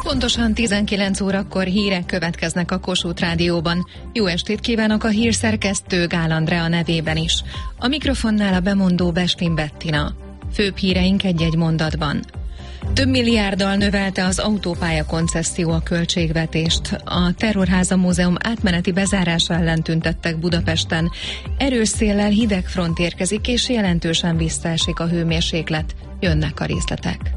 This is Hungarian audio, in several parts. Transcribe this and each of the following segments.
Pontosan 19 órakor hírek következnek a Kossuth Rádióban. Jó estét kívánok a hírszerkesztő Gál Andrea nevében is. A mikrofonnál a bemondó Bestin Bettina. Főbb híreink egy-egy mondatban. Több milliárddal növelte az autópálya koncesszió a költségvetést. A Terrorháza Múzeum átmeneti bezárása ellen tüntettek Budapesten. Erős széllel hideg front érkezik, és jelentősen visszaesik a hőmérséklet. Jönnek a részletek.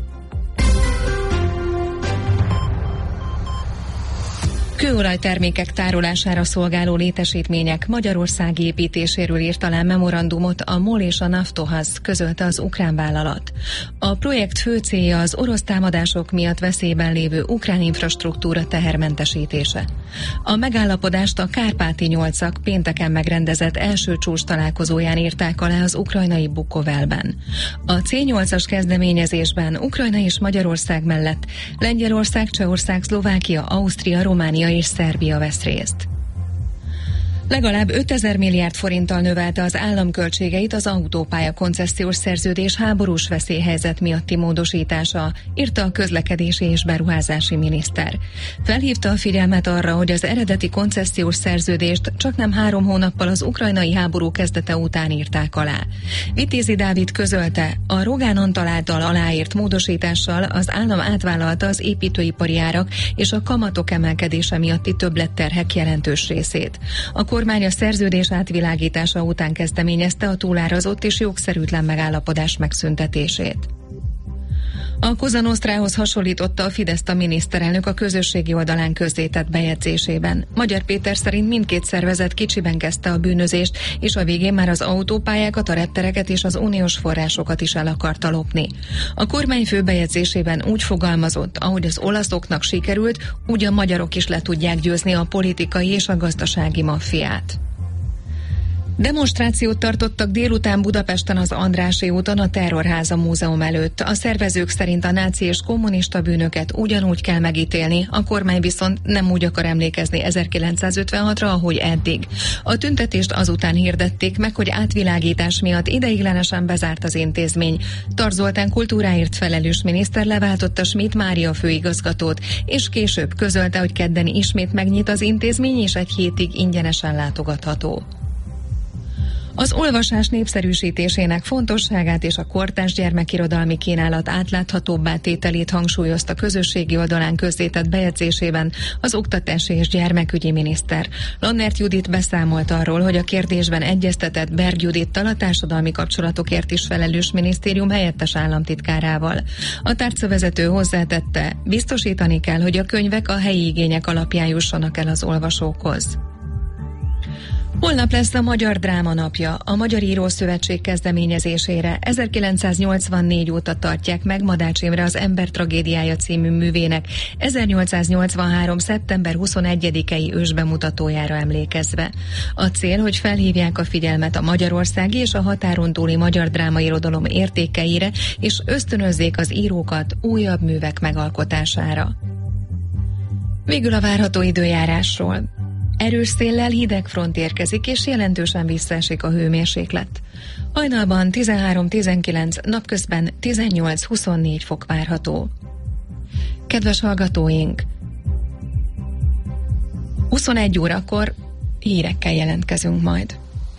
Kőolajtermékek tárolására szolgáló létesítmények magyarországi építéséről írt alá memorandumot a MOL és a Naftohaz, közölte az ukrán vállalat. A projekt fő célja az orosz támadások miatt veszélyben lévő ukrán infrastruktúra tehermentesítése. A megállapodást a Kárpáti nyolcak pénteken megrendezett első csúcs találkozóján írták alá az ukrajnai Bukovelben. A C8-as kezdeményezésben Ukrajna és Magyarország mellett Lengyelország, Csehország, Szlovákia, Ausztria, Románia és Szerbia vesz részt. Legalább 5000 milliárd forinttal növelte az állam költségeit az autópálya koncesziós szerződés háborús veszélyhelyzet miatti módosítása, írta a közlekedési és beruházási miniszter. Felhívta a figyelmet arra, hogy az eredeti koncesziós szerződést csaknem 3 hónappal az ukrajnai háború kezdete után írták alá. Vitézi Dávid közölte, a Rogán Antal által aláírt módosítással az állam átvállalta az építőipari árak és a kamatok emelkedése miatti többletterhek jelentős részét. A kormány a szerződés átvilágítása után kezdeményezte a túlárazott és jogszerűtlen megállapodás megszüntetését. A Cosa Nostrához hasonlította a Fideszt a miniszterelnök a közösségi oldalán közzétett bejegyzésében. Magyar Péter szerint mindkét szervezet kicsiben kezdte a bűnözést, és a végén már az autópályákat, a reptereket és az uniós forrásokat is el akarta lopni. A kormányfő bejegyzésében úgy fogalmazott, ahogy az olaszoknak sikerült, úgy a magyarok is le tudják győzni a politikai és a gazdasági maffiát. Demonstrációt tartottak délután Budapesten az Andrássy úton a Terrorháza Múzeum előtt. A szervezők szerint a náci és kommunista bűnöket ugyanúgy kell megítélni, a kormány viszont nem úgy akar emlékezni 1956-ra, ahogy eddig. A tüntetést azután hirdették meg, hogy átvilágítás miatt ideiglenesen bezárt az intézmény. Tar Zoltán kultúráért felelős miniszter leváltotta Schmidt Mária főigazgatót, és később közölte, hogy kedden ismét megnyit az intézmény, és egy hétig ingyenesen látogatható. Az olvasás népszerűsítésének fontosságát és a kortárs gyermekirodalmi kínálat átláthatóbbá tételét hangsúlyozta közösségi oldalán közzétett bejegyzésében az oktatási és gyermekügyi miniszter. Lannert Judit beszámolt arról, hogy a kérdésben egyeztetett Berg Judittal, a társadalmi kapcsolatokért is felelős minisztérium helyettes államtitkárával. A tárcavezető hozzátette, biztosítani kell, hogy a könyvek a helyi igények alapján jussanak el az olvasókhoz. Holnap lesz a Magyar Dráma Napja. A Magyar Írószövetség kezdeményezésére 1984 óta tartják meg Madács Imre Az ember tragédiája című művének 1883. szeptember 21-i ősbemutatójára emlékezve. A cél, hogy felhívják a figyelmet a magyarországi és a határon túli magyar drámairodalom értékeire, és ösztönözzék az írókat újabb művek megalkotására. Végül a várható időjárásról. Erős széllel hideg front érkezik, és jelentősen visszaesik a hőmérséklet. Hajnalban 13-19, napközben 18-24 fok várható. Kedves hallgatóink! 21 órakor hírekkel jelentkezünk majd.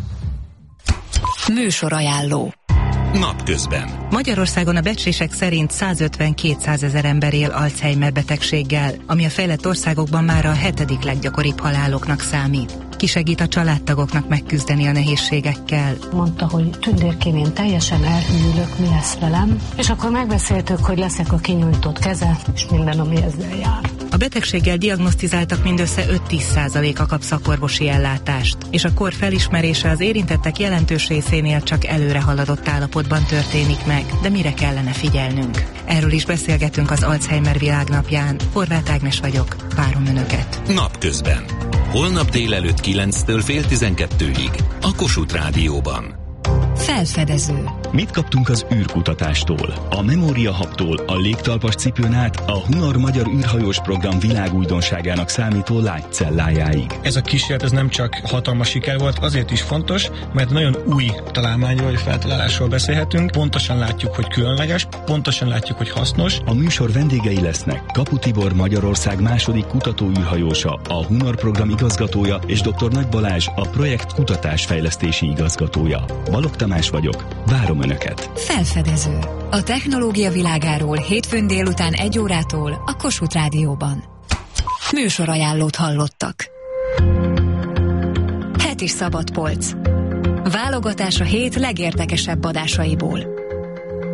Műsorajánló. Napközben. Magyarországon a becslések szerint 150-200 ezer ember él Alzheimer betegséggel, ami a fejlett országokban már a 7. leggyakoribb haláloknak számít. Ki segít a családtagoknak megküzdeni a nehézségekkel. Mondta, hogy tündérként én teljesen elhűlök, mi lesz velem, és akkor megbeszéltük, hogy leszek a kinyújtott keze, és minden, ami ezzel jár. A betegséggel diagnosztizáltak mindössze 5-10%-a kap szakorvosi ellátást, és a kor felismerése az érintettek jelentős részénél csak előre haladott állapotban történik meg, de mire kellene figyelnünk? Erről is beszélgetünk az Alzheimer világnapján. Horváth Ágnes vagyok, várom Önöket. Napközben. Holnap délelőtt 9-től fél 12-ig a Kossuth Rádióban. Felfedező. Mit kaptunk az űrkutatástól? A Memoria Hubtól a légtalpas cipőn át a Hunor Magyar űrhajós program világújdonságának számító light cellájáig. Ez a kísérlet ez nem csak hatalmas siker volt, azért is fontos, mert nagyon új találmányról vagy feltalálásról beszélhetünk. Pontosan látjuk, hogy különleges, pontosan látjuk, hogy hasznos. A műsor vendégei lesznek Kapu Tibor, Magyarország második kutatóűrhajósa, a Hunor program igazgatója, és dr. Nagy Balázs, a projekt kutatásfejlesztési igazgatója. Balogh Tamás vagyok, várom Önöket! Felfedező. A technológia világáról hétfőn délután 1 órától a Kossuth Rádióban. Műsorajánlót hallottak. Heti szabadpolc. Válogatás a hét legérdekesebb adásaiból.